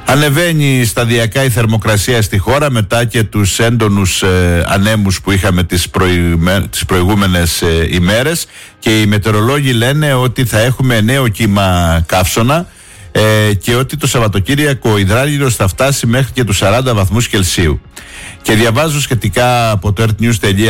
Ανεβαίνει σταδιακά η θερμοκρασία στη χώρα μετά και τους έντονους ανέμους που είχαμε τις προηγούμενες ημέρες, και οι μετεωρολόγοι λένε ότι θα έχουμε νέο κύμα καύσωνα και ότι το Σαββατοκύριακο ο υδράργυρος θα φτάσει μέχρι και τους 40 βαθμούς Κελσίου. Και διαβάζω σχετικά από το earthnews.gr